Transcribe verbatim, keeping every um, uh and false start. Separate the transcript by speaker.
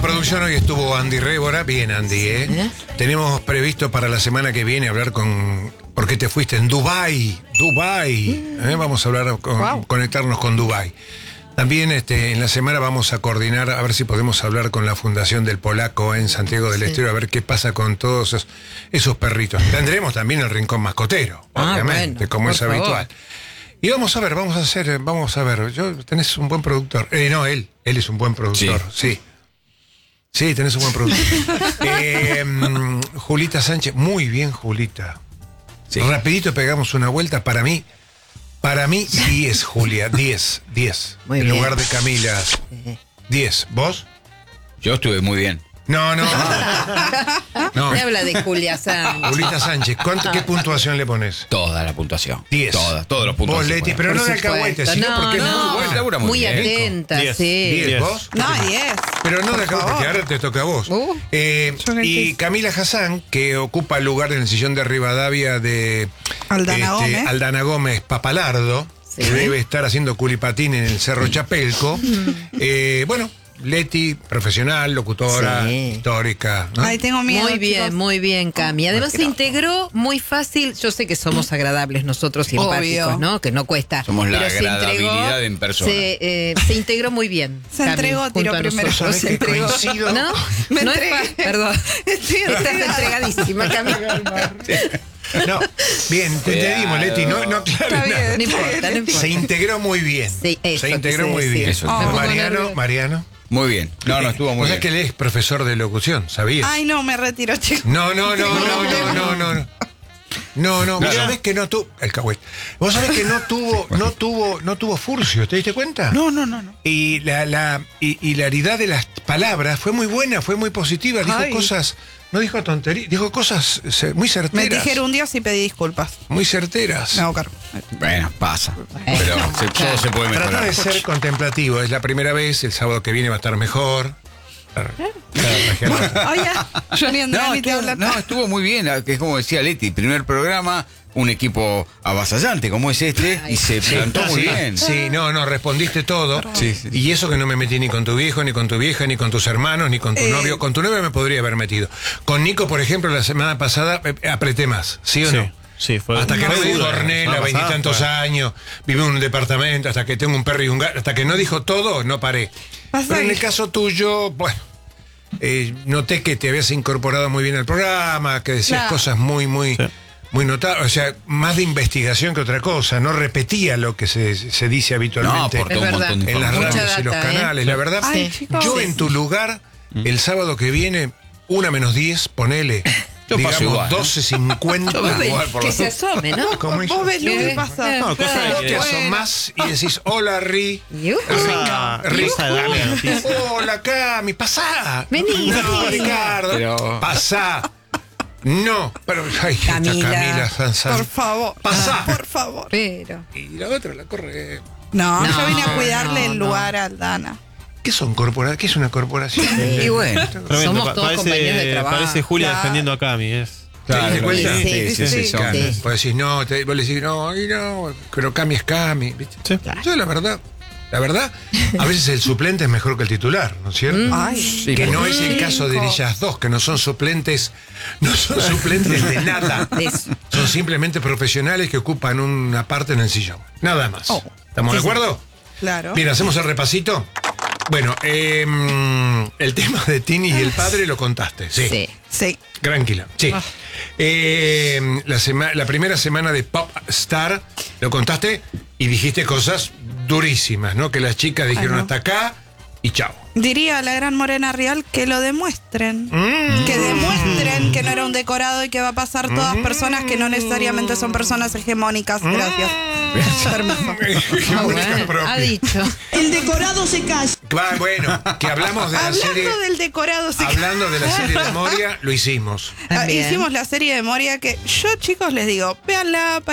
Speaker 1: producción hoy estuvo Andy Révora. Bien, Andy, ¿eh? ¿Eh? Tenemos previsto para la semana que viene hablar con... ¿Por qué te fuiste? En Dubái. Dubái. ¿Eh? Vamos a hablar, con, wow. conectarnos con Dubái. También este, en la semana vamos a coordinar, a ver si podemos hablar con la Fundación del Polaco en Santiago del sí. Estero, a ver qué pasa con todos esos, esos perritos. Tendremos también el rincón mascotero, ah, obviamente, bueno, como es habitual. Favor. Y vamos a ver, vamos a hacer, vamos a ver, yo tenés un buen productor. Eh, no, él, él es un buen productor, sí. Sí, sí tenés un buen productor. eh, um, Julita Sánchez, muy bien, Julita. Sí. Rapidito pegamos una vuelta, para mí, para mí diez, Julia, diez, diez. En bien. Lugar de Camila, diez. ¿Vos?
Speaker 2: Yo estuve muy bien.
Speaker 1: No, no.
Speaker 3: No. Me habla de Julia Sánchez.
Speaker 1: Julita Sánchez, ¿cuánto, ¿qué puntuación le pones?
Speaker 2: Toda la puntuación.
Speaker 1: diez.
Speaker 2: Toda, todos los puntos.
Speaker 1: Vos, Leti, pero no de alcahuete, sino
Speaker 3: no,
Speaker 1: porque
Speaker 3: no,
Speaker 1: es muy buena.
Speaker 3: Muy, muy atenta,
Speaker 1: diez.
Speaker 3: sí.
Speaker 1: diez, ¿vos?
Speaker 4: No, diez.
Speaker 1: Pero no de alcahuete, porque ahora te toca a vos. Uh, eh, y Camila Hassan, que ocupa el lugar en el sillón de Rivadavia de
Speaker 4: Aldana
Speaker 1: este,
Speaker 4: Gómez.
Speaker 1: Aldana Gómez Papalardo, sí. que debe estar haciendo culipatín en el Cerro Chapelco. eh, bueno. Leti, profesional, locutora, sí. histórica, ¿no?
Speaker 4: Ay, tengo miedo.
Speaker 3: Muy bien, chicos. Muy bien, Cami. Además se integró muy fácil. Yo sé que somos agradables nosotros y empáticos, ¿no? Que no cuesta.
Speaker 2: Somos la agradabilidad en persona.
Speaker 3: Se, eh, se integró muy bien.
Speaker 4: Se Cami, entregó, tiró primero.
Speaker 3: Se entregó.
Speaker 1: Coincido.
Speaker 3: ¿No?
Speaker 4: Me
Speaker 3: no
Speaker 4: entregué.
Speaker 3: Es perdón. Estoy Estás entregadísima, Cami.
Speaker 1: Sí. No, bien, te entendimos, Leti. No, no, claro.
Speaker 4: Bien,
Speaker 3: no, importa, no importa.
Speaker 1: Se integró muy bien.
Speaker 3: Sí, eso
Speaker 1: se integró muy
Speaker 3: decir.
Speaker 1: bien.
Speaker 2: Eso,
Speaker 4: oh,
Speaker 1: Mariano, Mariano.
Speaker 2: Muy bien. No, no, estuvo muy bien.
Speaker 1: O sea que él es profesor de locución, ¿sabías?
Speaker 4: Ay, no, me retiro, chicos.
Speaker 1: No, no, no, no, no, no, no, no. No, no, vos sabés que no tuvo. El cagüey. Vos sabés que no tuvo, no tuvo, no tuvo furcio, ¿te diste cuenta?
Speaker 4: No, no, no, no.
Speaker 1: Y la, la y, hilaridad de las palabras fue muy buena, fue muy positiva, dijo Ay. cosas, no dijo tonterías, dijo cosas muy certeras.
Speaker 4: Me dijeron un día y pedí disculpas.
Speaker 1: Muy certeras.
Speaker 4: Me hago cargo.
Speaker 2: Bueno, pasa. Pero se, todo se puede mejorar.
Speaker 1: Trata de ser contemplativo, es la primera vez, el sábado que viene va a estar mejor.
Speaker 4: Oye, yo ni
Speaker 2: no, estuvo, no, estuvo muy bien, que es como decía Leti, primer programa, un equipo avasallante como es este, Ay, y se plantó sí, muy
Speaker 1: sí,
Speaker 2: bien.
Speaker 1: Sí, no, no, respondiste todo.
Speaker 2: Sí, sí.
Speaker 1: Y eso que no me metí ni con tu viejo, ni con tu vieja, ni con tus hermanos, ni con tu eh. novio. Con tu novio me podría haber metido. Con Nico, por ejemplo, la semana pasada apreté más, ¿sí o
Speaker 5: sí.
Speaker 1: no?
Speaker 5: Sí, fue
Speaker 1: hasta que no,
Speaker 5: no
Speaker 1: me dijo Ornella, veintitantos años, vivo en un departamento, hasta que tengo un perro y un gato, hasta que no dijo todo, no paré. Pero en el caso tuyo, bueno, eh, noté que te habías incorporado muy bien al programa, que decías claro. cosas muy, muy, sí. muy notables, o sea, más de investigación que otra cosa, no repetía lo que se, se dice habitualmente
Speaker 2: no, un
Speaker 1: en las radios data, y los canales. ¿eh? La verdad,
Speaker 4: Ay,
Speaker 1: yo sí. en tu lugar, el sábado que viene, una menos diez, ponele.
Speaker 2: Yo
Speaker 1: digamos
Speaker 2: igual,
Speaker 1: doce cincuenta.
Speaker 3: ¿no? Que se asome, ¿no?
Speaker 1: ¿Cómo
Speaker 4: vos ves lo que pasa.
Speaker 5: No,
Speaker 4: claro,
Speaker 1: te asomás y decís, hola, Ri.
Speaker 5: Esa,
Speaker 1: Ri.
Speaker 5: Ri.
Speaker 1: Hola, Cami, pasá.
Speaker 3: Vení,
Speaker 1: no,
Speaker 3: vení.
Speaker 1: Ricardo,
Speaker 2: pero...
Speaker 1: pasá. No, pero ay,
Speaker 3: Camila,
Speaker 1: Camila Sanzán.
Speaker 4: Por favor.
Speaker 1: Pasá.
Speaker 4: Por favor.
Speaker 3: Pero.
Speaker 1: Y la otra la corre.
Speaker 4: No,
Speaker 3: no
Speaker 4: yo vine a cuidarle
Speaker 3: no,
Speaker 4: el lugar no. a Aldana.
Speaker 1: ¿Qué son corporaciones? ¿Qué es una corporación?
Speaker 3: Sí, y bueno,
Speaker 5: Tremendo.
Speaker 3: somos todos
Speaker 5: parece,
Speaker 3: compañeros de trabajo.
Speaker 5: Parece Julia
Speaker 4: claro.
Speaker 5: defendiendo a Cami, es.
Speaker 1: ¿Te das cuenta?
Speaker 3: Sí, sí, sí. sí, sí, sí.
Speaker 1: Vos decís, no, te, vos le decís, no, y no, pero Cami es Cami. ¿Viste?
Speaker 5: Sí.
Speaker 1: Claro. Yo, la verdad, la verdad, a veces el suplente es mejor que el titular, ¿no es cierto?
Speaker 4: Mm. Ay,
Speaker 1: sí, que no es el caso de ellas dos, que no son suplentes, no son suplentes de nada. Son simplemente profesionales que ocupan una parte en el sillón. Nada más.
Speaker 4: Oh.
Speaker 1: ¿Estamos
Speaker 4: Sí,
Speaker 1: de acuerdo?
Speaker 4: Sí. Claro.
Speaker 1: Bien, hacemos el repasito. Bueno, eh, el tema de Tini y el padre lo contaste. Sí.
Speaker 3: Sí.
Speaker 4: Sí.
Speaker 1: Tranquila. Sí. Oh. Eh, la, sema, la primera semana de Pop Star lo contaste y dijiste cosas durísimas, ¿no? Que las chicas dijeron Ay, no. hasta acá y chao.
Speaker 4: Diría la gran Morena Real que lo demuestren.
Speaker 1: Mm.
Speaker 4: Que demuestren que no era un decorado y que va a pasar todas mm. personas que no necesariamente son personas hegemónicas. Gracias. Permiso.
Speaker 3: Oh, bueno, ha dicho.
Speaker 4: El decorado se calla.
Speaker 1: Bueno, que hablamos de la
Speaker 4: hablando
Speaker 1: serie.
Speaker 4: Hablando del decorado se
Speaker 1: Hablando de la serie de Moria, lo hicimos.
Speaker 4: Ah, hicimos la serie de Moria que yo, chicos, les digo, véanla.